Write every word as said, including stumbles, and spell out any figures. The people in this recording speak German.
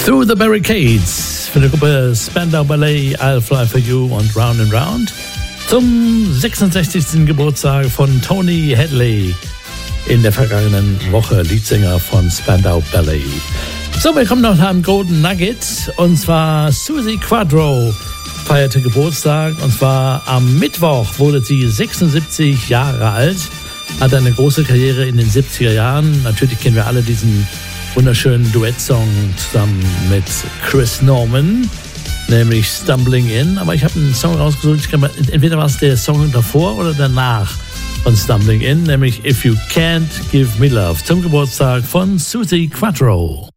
Through the Barricades für die Gruppe Spandau Ballet, I'll Fly For You und Round and Round zum sechsundsechzigsten Geburtstag von Tony Hadley in der vergangenen Woche, Leadsänger von Spandau Ballet. So, wir kommen noch nach einem Golden Nugget, und zwar Suzi Quatro feierte Geburtstag, und zwar am Mittwoch wurde sie sechsundsiebzig Jahre alt, hat eine große Karriere in den siebziger Jahren. Natürlich kennen wir alle diesen wunderschönen Duettsong zusammen mit Chris Norman, nämlich Stumbling In. Aber ich habe einen Song rausgesucht, ich kann mal, entweder war es der Song davor oder danach von Stumbling In, nämlich If You Can't Give Me Love, zum Geburtstag von Suzi Quatro.